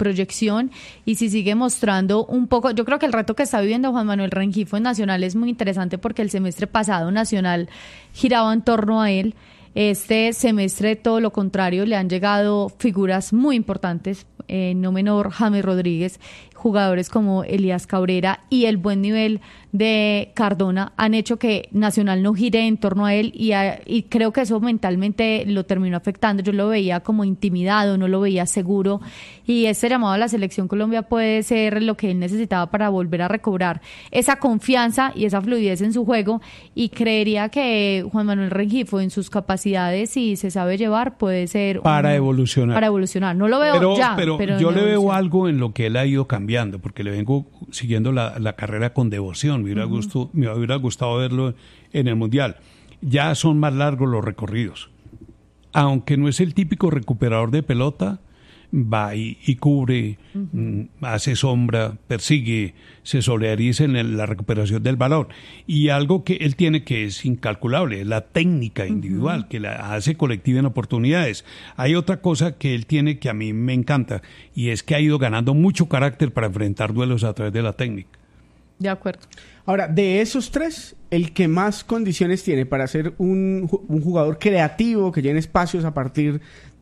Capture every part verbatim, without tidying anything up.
proyección y si sigue mostrando un poco, yo creo que el reto que está viviendo Juan Manuel Rengifo en Nacional es muy interesante porque el semestre pasado Nacional giraba en torno a él. Este semestre, todo lo contrario, le han llegado figuras muy importantes, eh, no menor James Rodríguez, jugadores como Elías Cabrera y el buen nivel de Cardona han hecho que Nacional no gire en torno a él y, a, y creo que eso mentalmente lo terminó afectando. Yo lo veía como intimidado, no lo veía seguro y ese llamado a la Selección Colombia puede ser lo que él necesitaba para volver a recobrar esa confianza y esa fluidez en su juego y creería que Juan Manuel Rengifo en sus capacidades, si se sabe llevar, puede ser para un, evolucionar. Para evolucionar. No lo veo pero, ya. Pero, pero yo no le veo evoluciona. algo en lo que él ha ido cambiando, porque le vengo siguiendo la, la carrera con devoción. Me hubiera, uh-huh. gusto, me hubiera gustado verlo en el Mundial. Ya son más largos los recorridos. Aunque no es el típico recuperador de pelota, va y, y cubre, uh-huh. hace sombra, persigue, se solidariza en el, la recuperación del balón. Y algo que él tiene que es incalculable, la técnica individual, uh-huh. que la hace colectiva en oportunidades. Hay otra cosa que él tiene que a mí me encanta, y es que ha ido ganando mucho carácter para enfrentar duelos a través de la técnica. De acuerdo. Ahora, de esos tres, el que más condiciones tiene para ser un, un jugador creativo, que llene espacios a partir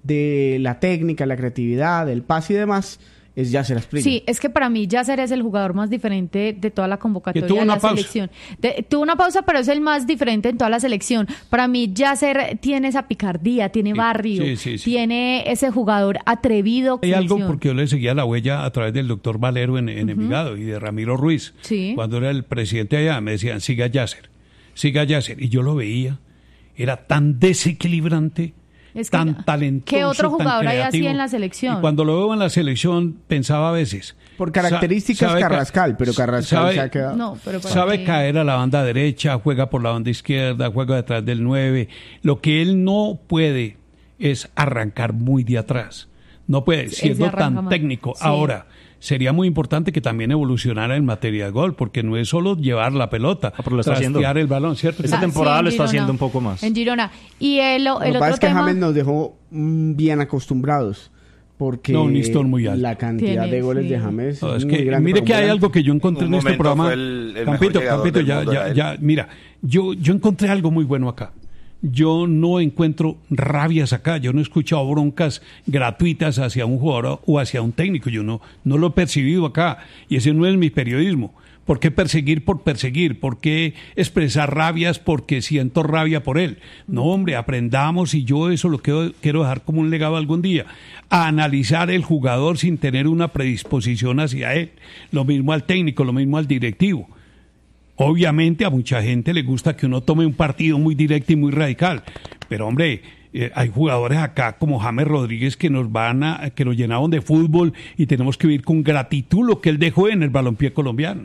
de la técnica, la creatividad, el pase y demás, es Yasser Asprilla. Sí, es que para mí Yasser es el jugador más diferente de toda la convocatoria tuvo de la una pausa. selección. De, tuvo una pausa, pero es el más diferente en toda la selección. Para mí Yasser tiene esa picardía, tiene sí, barrio, sí, sí, sí. tiene ese jugador atrevido. Hay selección. algo porque yo le seguía la huella a través del doctor Valero en, en uh-huh. Envigado y de Ramiro Ruiz. Sí. Cuando era el presidente allá me decían, siga Yasser, siga Yasser. Y yo lo veía, era tan desequilibrante. Es que, tan talentoso, ¿qué otro jugador hay así en la Y selección? cuando lo veo en la selección pensaba a veces... Por características sabe, Carrascal, pero Carrascal sabe, se ha quedado... No, pero sabe qué? caer a la banda derecha, juega por la banda izquierda, juega detrás del nueve. Lo que él no puede es arrancar muy de atrás. No puede, siendo tan mal. técnico. Sí. Ahora... Sería muy importante que también evolucionara en materia de gol, porque no es solo llevar la pelota, ah, trastear el balón, ¿cierto? Esta ah, temporada sí, lo está Girona, haciendo un poco más. En Girona. Y el, el Lo que otro pasa es que tema... James nos dejó mm, bien acostumbrados, porque no, un listón muy alto. La cantidad Tiene, de goles sí. de James no, es, es muy que, grande. mire que hay algo que yo encontré en, en este programa. El, el Campito, Campito, ya, ya, ya, mira, yo, yo encontré algo muy bueno acá. Yo no encuentro rabias acá, yo no he escuchado broncas gratuitas hacia un jugador o hacia un técnico, yo no, no lo he percibido acá, y ese no es mi periodismo. ¿Por qué perseguir por perseguir? ¿Por qué expresar rabias porque siento rabia por él? No, hombre, aprendamos, y yo eso lo quiero, quiero dejar como un legado algún día, a analizar el jugador sin tener una predisposición hacia él, lo mismo al técnico, lo mismo al directivo. Obviamente a mucha gente le gusta que uno tome un partido muy directo y muy radical, pero hombre, eh, hay jugadores acá como James Rodríguez que nos van a, que nos llenaron de fútbol y tenemos que vivir con gratitud lo que él dejó en el balompié colombiano.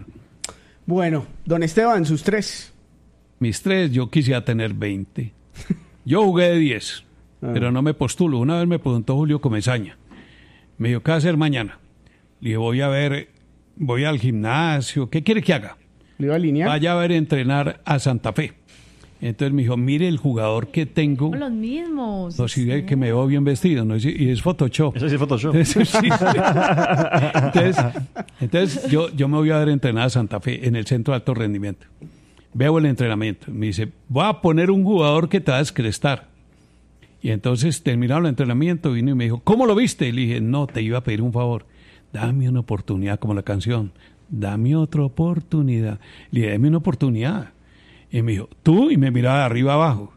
Bueno, don Esteban, sus tres. Mis tres, yo quisiera tener veinte. Yo jugué de diez, ah. pero no me postulo. Una vez me preguntó Julio Comesaña, me dijo, ¿qué va a hacer mañana? Le dije, voy a ver, voy al gimnasio, ¿qué quiere que haga? ¿Le iba a alinear? Vaya a ver entrenar a Santa Fe. Entonces me dijo, mire el jugador que tengo. Son los mismos. No, sí, que me veo bien vestido, ¿no? Y es Photoshop. Eso sí es Photoshop. Entonces, sí, sí. entonces, entonces yo, yo me voy a ver entrenar a Santa Fe en el Centro de Alto Rendimiento. Veo el entrenamiento. Me dice, voy a poner un jugador que te va a descrestar. Y entonces terminado el entrenamiento, vino y me dijo, ¿cómo lo viste? Y le dije, no, te iba a pedir un favor. Dame una oportunidad, como la canción. Dame otra oportunidad. Le dije, dame una oportunidad. Y me dijo, ¿tú? Y me miraba de arriba abajo.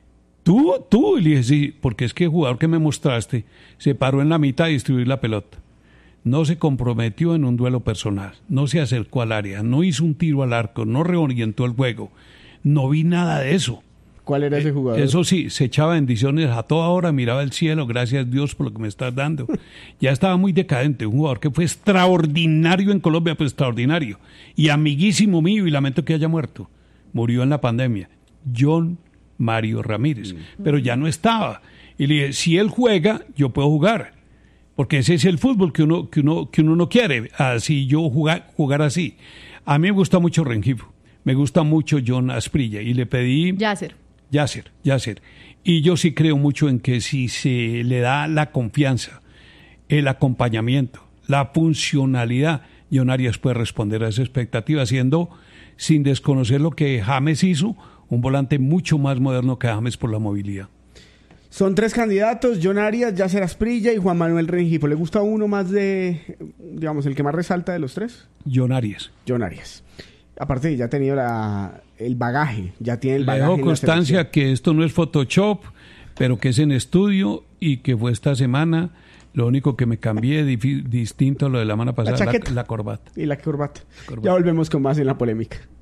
¿Tú? ¿Tú? Y le dije, sí, porque es que el jugador que me mostraste se paró en la mitad a distribuir la pelota. No se comprometió en un duelo personal. No se acercó al área. No hizo un tiro al arco. No reorientó el juego. No vi nada de eso. ¿Cuál era ese jugador? Eso sí, se echaba bendiciones a toda hora, miraba el cielo, gracias Dios por lo que me estás dando. Ya estaba muy decadente, un jugador que fue extraordinario en Colombia, pues extraordinario. Y amiguísimo mío, y lamento que haya muerto. Murió en la pandemia. John Mario Ramírez. Mm. Pero ya no estaba. Y le dije, si él juega, yo puedo jugar. Porque ese es el fútbol que uno, que uno, que uno no quiere. Así yo jugar, jugar así. A mí me gusta mucho Rengifo. Me gusta mucho John Asprilla. Y le pedí... Yasser. Yasser, Yasser. Y yo sí creo mucho en que si se le da la confianza, el acompañamiento, la funcionalidad. John Arias puede responder a esa expectativa, siendo, sin desconocer lo que James hizo, un volante mucho más moderno que James por la movilidad. Son tres candidatos, John Arias, Yasser Asprilla y Juan Manuel Rengifo. ¿Le gusta uno más de, digamos, el que más resalta de los tres? John Arias. John Arias. Aparte, ya ha tenido la, el bagaje, ya tiene el Le bagaje. dejo constancia que esto no es Photoshop, pero que es en estudio y que fue esta semana. Lo único que me cambié dif- distinto a lo de la semana pasada, la, la, la corbata. Y la corbata. La corbata. Ya volvemos con más en la polémica.